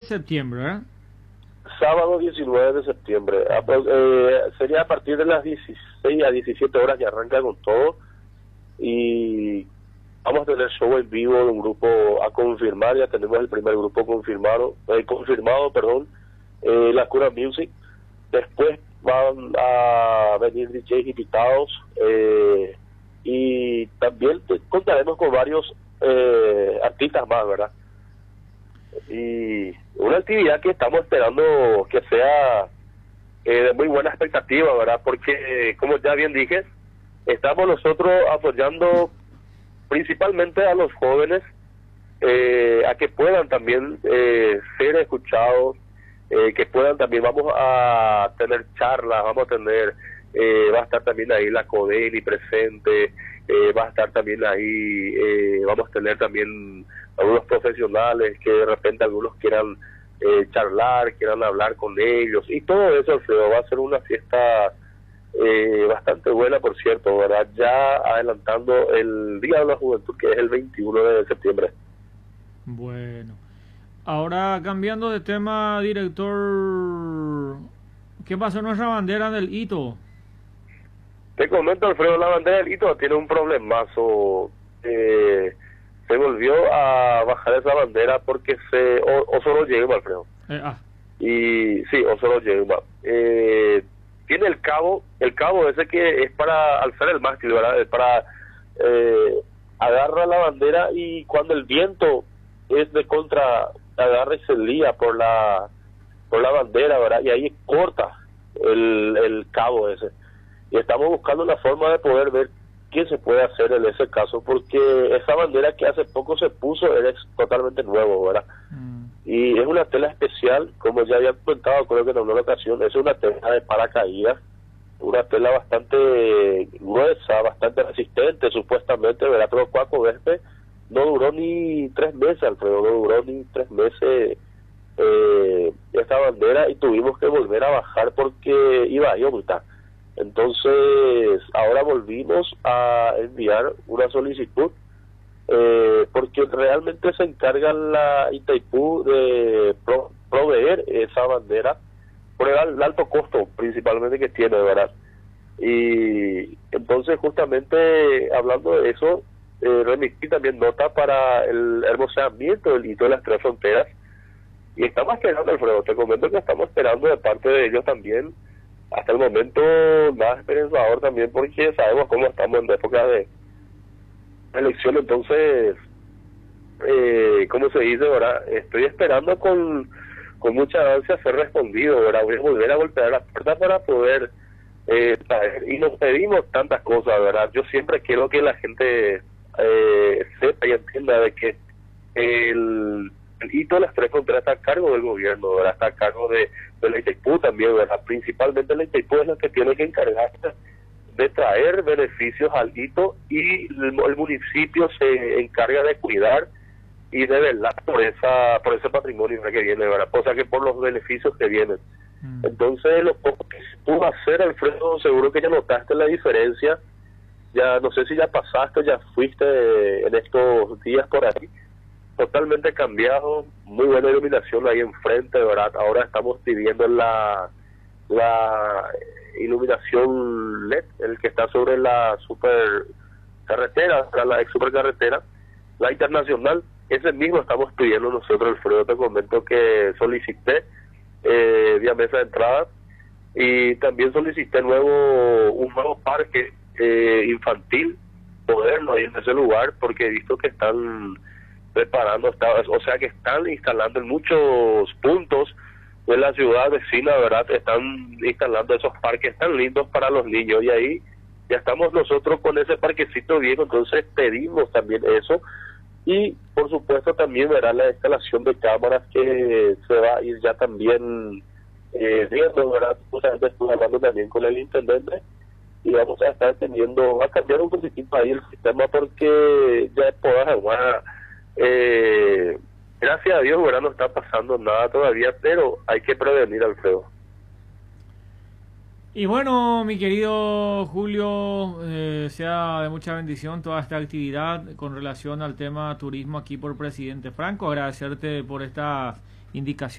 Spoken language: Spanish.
septiembre, ¿verdad? Sábado 19 de septiembre. Sería a partir de las 16 a 17 horas que arranca con todo. Y vamos a tener show en vivo de un grupo a confirmar. Ya tenemos el primer grupo confirmado, La Cura Music. Después van a venir DJs invitados, y también contaremos con varios artistas más, ¿verdad? Y una actividad que estamos esperando que sea de muy buena expectativa, ¿verdad? Porque, como ya bien dije, estamos nosotros apoyando principalmente a los jóvenes, a que puedan también ser escuchados, que puedan también, vamos a tener charlas, va a estar también ahí la Codeni presente, va a estar también ahí, vamos a tener también algunos profesionales que de repente algunos quieran charlar, quieran hablar con ellos, y todo eso, Alfredo, va a ser una fiesta bastante buena, por cierto, ¿verdad? Ya adelantando el Día de la Juventud, que es el 21 de septiembre. Bueno. Ahora, cambiando de tema, director, ¿qué pasó en nuestra bandera del hito? Te comento, Alfredo, la bandera del hito tiene un problemazo. Se volvió a bajar esa bandera porque o solo llegó, Alfredo. Y sí, o solo llegó. Tiene el cabo ese que es para alzar el mástil, ¿verdad? Es para agarra la bandera, y cuando el viento es de contra, agarra y se lía por la bandera, ¿verdad? Y ahí corta el cabo ese. Y estamos buscando la forma de poder ver qué se puede hacer en ese caso, porque esa bandera que hace poco se puso es totalmente nuevo, ¿verdad? Y es una tela especial, como ya había comentado, creo que en alguna ocasión, es una tela de paracaídas, una tela bastante gruesa, bastante resistente, supuestamente, ¿verdad? Pero Cuaco Vespe no duró ni 3 meses, Alfredo, no duró ni 3 meses esta bandera, y tuvimos que volver a bajar porque iba a mitad. Entonces, ahora volvimos a enviar una solicitud, porque realmente se encarga la Itaipú de proveer esa bandera por el alto costo principalmente que tiene, ¿verdad? Y entonces, justamente hablando de eso, remití también nota para el hermoseamiento del hito de las 3 fronteras, y estamos esperando, Alfredo, te comento que estamos esperando de parte de ellos también, hasta el momento más esperanzador también, porque sabemos cómo estamos en época de elección. Entonces, ¿cómo se dice, verdad? Estoy esperando con mucha ansia ser respondido, ¿verdad? Voy a volver a golpear la puerta para poder traer, y nos pedimos tantas cosas, ¿verdad? Yo siempre quiero que la gente sepa y entienda de que el hito de las 3 fronteras está a cargo del gobierno, ¿verdad? Está a cargo de la Itaipú también, ¿verdad? Principalmente la Itaipú es la que tiene que encargarse de traer beneficios al hito, y el municipio se encarga de cuidar y de velar por ese patrimonio que viene, ¿verdad? O sea, que por los beneficios que vienen. Entonces, lo poco que se pudo hacer, Alfredo, seguro que ya notaste la diferencia. Ya no sé si ya pasaste, ya fuiste en estos días por ahí, totalmente cambiado, muy buena iluminación ahí enfrente, ¿verdad? Ahora estamos pidiendo la iluminación LED, el que está sobre la supercarretera, la ex supercarretera, la internacional, ese mismo estamos pidiendo nosotros, Alfredo. Te comento que solicité vía mesa de entrada, y también solicité un nuevo parque infantil moderno ahí en ese lugar, porque he visto que están preparando, o sea que están instalando en muchos puntos de la ciudad vecina, ¿verdad? Están instalando esos parques tan lindos para los niños, y ahí ya estamos nosotros con ese parquecito viejo. Entonces pedimos también eso, y por supuesto también, verá, la instalación de cámaras que se va a ir ya también viendo, ¿verdad? Justamente estuve hablando también con el intendente, y vamos a estar va a cambiar un poquitito ahí el sistema, porque ya podemos jugar. Gracias a Dios, ¿verdad? No está pasando nada todavía, pero hay que prevenir, Alfredo. Y bueno, mi querido Julio, sea de mucha bendición toda esta actividad con relación al tema turismo aquí por Presidente Franco. Agradecerte por estas indicaciones.